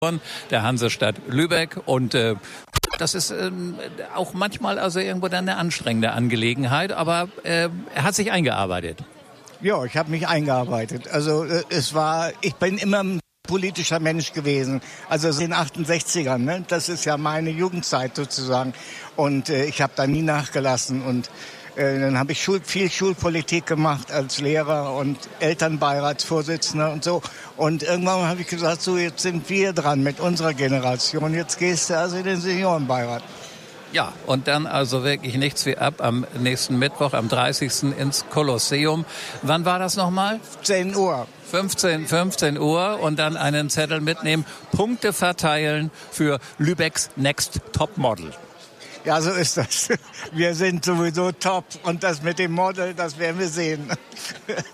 der Hansestadt Lübeck und das ist auch manchmal also irgendwo dann eine anstrengende Angelegenheit, aber er hat sich eingearbeitet. Ja, ich habe mich eingearbeitet. Also ich bin immer ein politischer Mensch gewesen. Also in den 68ern, ne? Das ist ja meine Jugendzeit sozusagen. Und ich habe da nie nachgelassen. Und dann habe ich viel Schulpolitik gemacht als Lehrer und Elternbeiratsvorsitzender und so. Und irgendwann habe ich gesagt, so jetzt sind wir dran mit unserer Generation. Jetzt gehst du also in den Seniorenbeirat. Ja, und dann also wirklich nichts wie ab am nächsten Mittwoch, am 30. ins Kolosseum. Wann war das nochmal? 10 Uhr. 15 Uhr und dann einen Zettel mitnehmen, Punkte verteilen für Lübecks Next Top Model. Ja, so ist das. Wir sind sowieso top und das mit dem Model, das werden wir sehen.